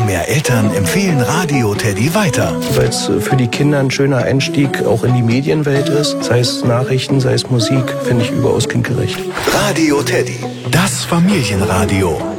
mehr Eltern empfehlen Radio Teddy weiter. Weil es für die Kinder ein schöner Einstieg auch in die Medienwelt ist. Sei es Nachrichten, sei es Musik, finde ich überaus kindgerecht. Radio Teddy, das Familienradio.